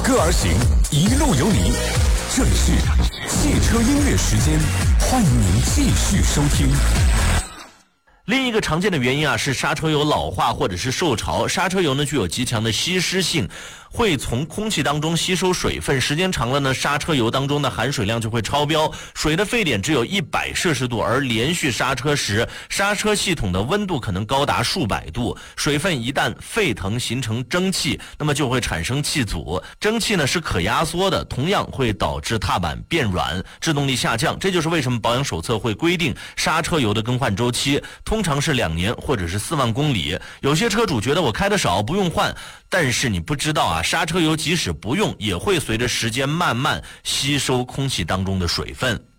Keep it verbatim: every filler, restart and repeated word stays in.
歌而行，一路有你。这里是汽车音乐时间，欢迎您继续收听。 另一个常见的原因啊是刹车油老化或者是受潮。刹车油呢具有极强的吸湿性，会从空气当中吸收水分，时间长了呢，刹车油当中的含水量就会超标，水的沸点只有一百摄氏度，而连续刹车时，刹车系统的温度可能高达数百度。水分一旦沸腾形成蒸汽，那么就会产生气阻，蒸汽呢是可压缩的，同样会导致踏板变软，制动力下降。这就是为什么保养手册会规定刹车油的更换周期通常是两年或者是四万公里。有些车主觉得我开的少不用换，但是你不知道啊，刹车油即使不用也会随着时间慢慢吸收空气当中的水分。